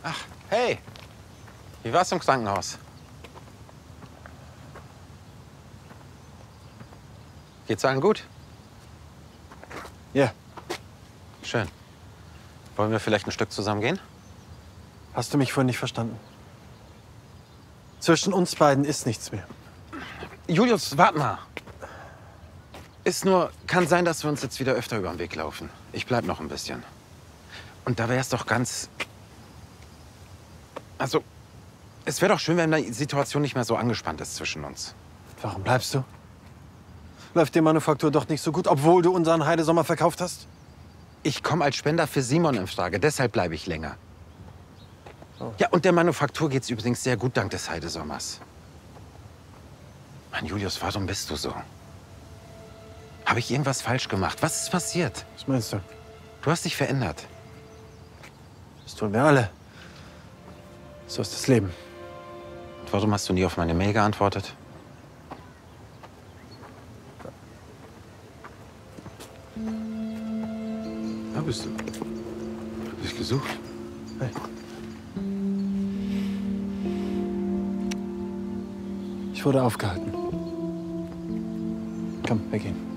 Ach, hey. Wie war's im Krankenhaus? Geht's allen gut? Ja. Schön. Wollen wir vielleicht ein Stück zusammen gehen? Hast du mich vorhin nicht verstanden? Zwischen uns beiden ist nichts mehr. Julius, warte mal. Kann sein, dass wir uns jetzt wieder öfter über den Weg laufen. Ich bleib noch ein bisschen. Und da wäre es doch ganz... Also, es wäre doch schön, wenn die Situation nicht mehr so angespannt ist zwischen uns. Warum bleibst du? Läuft die Manufaktur doch nicht so gut, obwohl du unseren Heidesommer verkauft hast? Ich komme als Spender für Simon in Frage, deshalb bleibe ich länger. Oh. Ja, und der Manufaktur geht's übrigens sehr gut dank des Heidesommers. Mann, Julius, warum bist du so? Habe ich irgendwas falsch gemacht? Was ist passiert? Was meinst du? Du hast dich verändert. Das tun wir alle. So ist das Leben. Und warum hast du nie auf meine Mail geantwortet? Da bist du. Hab dich gesucht. Hey. Ich wurde aufgehalten. Komm, wir gehen.